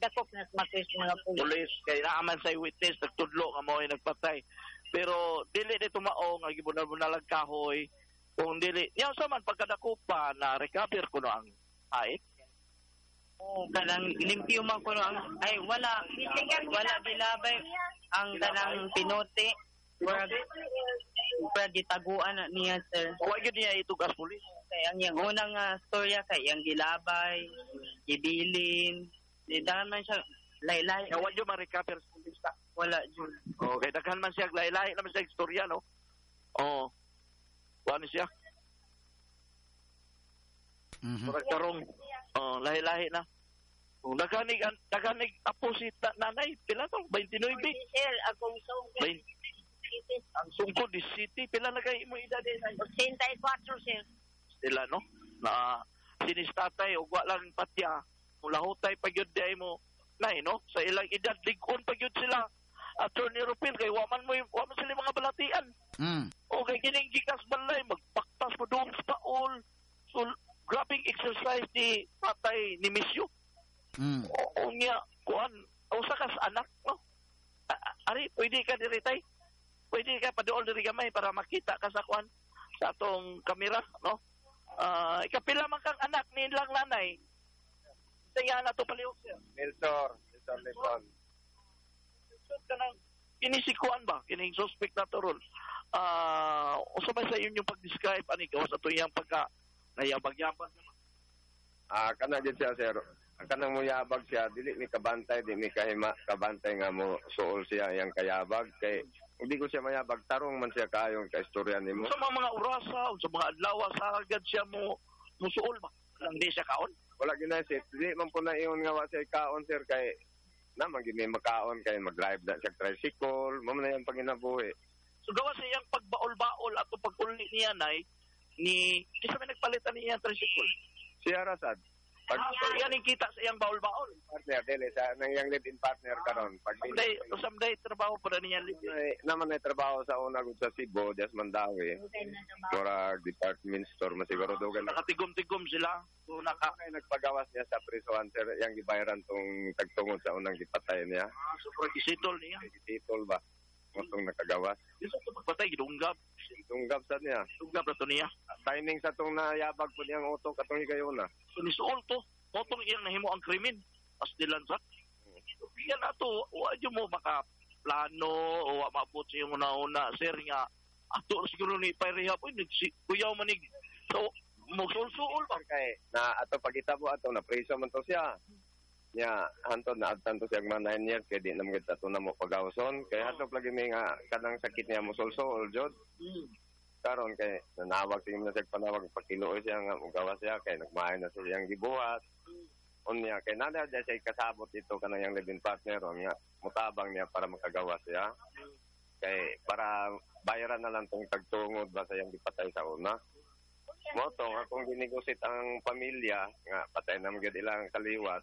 dakop na matis mga pulis. Pulis kay naaman sa witness nagtudlo nga mao ay nagpatay. Pero dili dito mao nga gibunal-bunalag kahoy. Kung dili, yaw sa man pagkadakupa na recover ko no ang hait. Kanang limpyo man ko ang ay wala bilabay ang kanang pinote para gitaguan na niya sir. Wa gyud niya itugas pulis. Kay ang yang unang storya kay yang gilabay, gibilin, di man siya laylay. Wa gyud ma-recover sa pulis ta. Wala jud. Okay, daghan man siya laylay naman sa istorya no. Oh. Kuan siya. Karong lahi-lahi na. Naganig apo si nanay, pila to? 29? Sir, akong sungkod. Ang sungkod di city, pila na kayo mo edad din? 84, sir. Sila, no? Na sinistatay, o wa lang patya, mula hutay pagyod di mo, nay, no? Sa ilang edad, ligon pagyod sila. Attorney Rupil, kay waman sila mga balatian. Okay, kining gikas balay, magpaktas mo doon sa paol. So, grabbing exercise ni patay ni Misyo. O niya, kuan, usa ka sa anak, no? Ari, pwede ka diritay? Pwede ka padool diri gamay para makita ka sa kuan sa atong kamera, no? Ikapila man kang anak ni lang nanay. Saya na to paliw siya. Milton Lipon. Kanang kinisikuan ba? Kining suspect na to ron. Usa ba sa inyong pag-describe ani gawas ato iyang pagka nayabag-yabag naman? Kana gid siya sir. Kanang muyabag siya, dili ni kabantay, di ni kahima kabantay nga mo suol siya yang kayabag kay hindi ko siya mayabag tarong man siya kaayon ka istorya nimo. Sa mga orasa, sa mga adlaw sa agad siya mo suol ba? Lang di siya kaon? Wala ginasit. Dili man po na iyon nga wa siya kaon sir kay naman gid may makaon kay mag-drive da siya tricycle, mo na yan panginabuhi. So gawa sa iyang pagbaol-baol at pag-uli niya nay ni isa may nagpalitan niya tricycle. Siya rasad. Pag yan ang kita sa iyang baol-baol. Partner dili sa nang yang live-in partner karon. Pag someday trabaho para niya live-in. Naman ay trabaho sa una gud sa Cebu, Dias Mandawi. Para department store masiguro dogan. Nakatigom-tigom sila. So nagpagawas niya sa preso answer yang gibayaran tong tagtungod sa unang gipatay niya. So isitol niya. Isitol ba? Motong nakagawas. Isa to pagpatay gidunggab. Dunggab sa niya. Dunggab na to niya. Timing sa tong nayabag po niyang utok katong higayuna. So nisuol to. Motong iyang nahimo ang krimen. As dilansat. Yan ato, wa dyo mo makaplano o wa maabot sa yung una-una. Sir nga, ato siguro ni Pairehap, kuyaw manig. So, magsul-suol ba? Kay, na ato pagita po ato, na preso man to siya. Nya hanto na adtan to siya man 9 years kay di na magid ato na mo pagawson kay hanto lagi may nga kanang sakit niya mo sul-suol jud. Karon kay nanawag tingin na siya panawag pakiluoy siya nga mugawas siya kay nagmahay na siya yang gibuhat. Unya kay nada siya kasabot dito kanang yang live-in partner nga mutabang niya para makagawas siya. Kay para bayaran na lang tong tagtungod ba sa yang gipatay sa una. Moto akong ginegosyate ang pamilya nga patay na magid ilang kaliwat.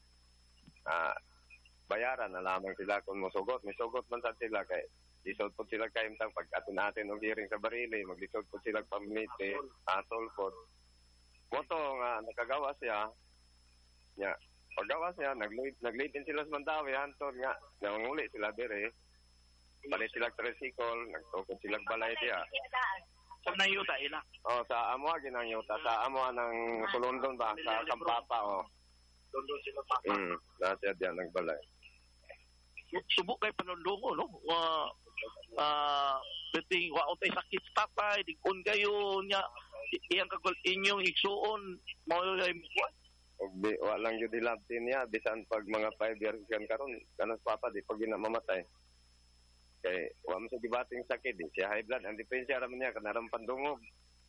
Bayaran na lamang sila kung musugot. Misugot man sa sila kay lisod po sila kayo pag atin-atin o hearing sa barili, maglisod po sila pamiti, sulfot. Moto nga nakagawa siya, paggawa siya, naglitin sila sa Mandawi, hantod nga, nanguli sila dire, palit sila tricycle, nagtukod sila balay diya. Sa nayuta ila? Sa amuha ginang yuta, sa amuha ng Sulundon ba, sa Kampapa, Doon sila pa. Nasa diyan nagbalay. Subok kay panundungo, no? Beting wa utay sakit tatay, digon kayo nya iyang kagol inyong igsuon mao ay buwan. Wa lang gyud dilabtin niya bisan pag mga 5 years kan karon kanas papa di pag mamatay. Kay wa man sa gibating sakit di siya high blood ang diferensya ra man niya kanaram pandungog.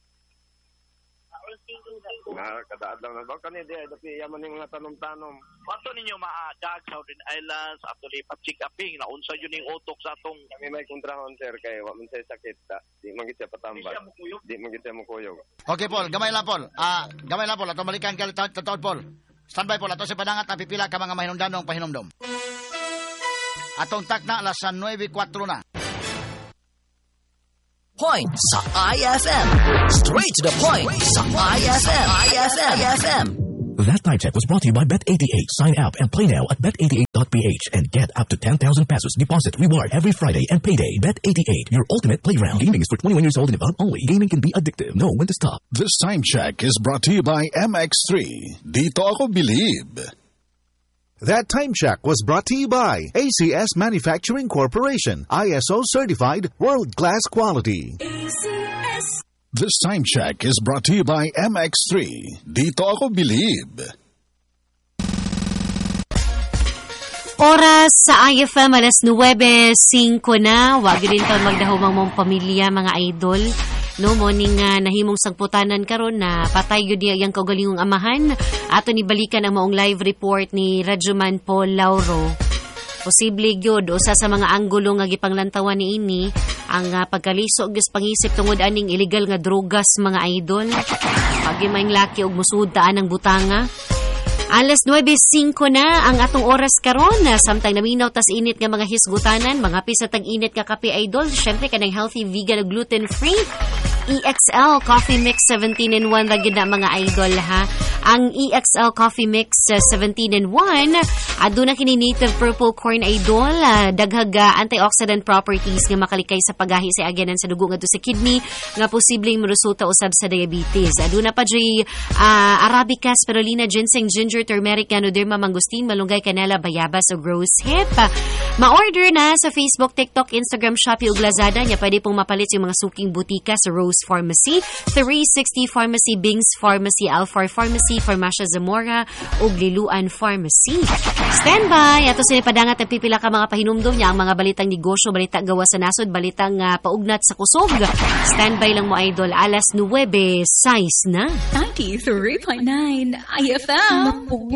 Kada-adlaw na ba kani di dapi yaman ning mga tanom-tanom. Ato ninyo maadag Southern Islands ato ni pa-check uping na unsa yun ning utok sa atong kami may kontrahon sir kay wa man say sakit di man gid siya patambal. Di man gid siya mukuyog. Okay Paul, gamay lang Paul. Gamay lang Paul ato balikan ka taon Paul. Standby Paul ato sa padangat napipila ka mga mahinumdanong pahinumdom. Atong takna alas 9:04 na. Point sa IFM. Straight to the point sa IFM. That time check was brought to you by Bet88. Sign up and play now at bet88.ph and get up to 10,000 pesos deposit reward every Friday and payday. Bet88, your ultimate playground. Gaming is for 21 years old and above only. Gaming can be addictive. Know when to stop. This time check is brought to you by MX3. Dito ako believe. That time check was brought to you by ACS Manufacturing Corporation. ISO certified, world-class quality. This time check is brought to you by MX3. Dito ako believe. Oras sa IFM, alas 9:05 na. Wag din taon magdahumang mong pamilya, mga idol. No, morning nahimong sangputanan karon na patay yun yung kaugalingong amahan. Ato ni balikan ang maong live report ni Radyoman Paul Lauro. Posible gyud usa sa mga anggulo nga gipanglantawan ni ini ang pagkalisog gus pangisip tungod aning illegal nga drogas, mga idol. Pag maing laki og musudaan ang butanga. Alas 9:05 na ang atong oras karon. Samtang naminaw tas init nga mga hisgutanan, mga pisa tag-init nga kape, idol. Syempre kanang healthy, vegan, gluten-free EXL Coffee Mix 17-in-1 lagi na, mga idol, ha. Ang EXL Coffee Mix 17-in-1 aduna kini native purple corn, idol. Daghag antioxidant properties nga makalikay sa pagahi sa agyanan sa dugo ngadto sa kidney nga posibleng resulta usab sa diabetes. Aduna pa jay Arabica, spirulina, ginseng, ginger, turmeric, ganoderma, mangustin, malunggay, canela, bayabas ug rose hip. Ma-order na sa Facebook, TikTok, Instagram, Shopee ug Lazada. Nya pwede pong mapalit yung mga suking butika sa Rose Pharmacy, 360 Pharmacy, Bings Pharmacy, Alfar Pharmacy, Farmacia Zamora ug Liluan Pharmacy. Standby ato sa padangat ang pipila ka mga pahinumdom niya ang mga balitang negosyo, balita gawa sa nasod, balitang paugnat sa kusog. Standby lang mo, idol. Alas 9:06 na. 93.9 IFM.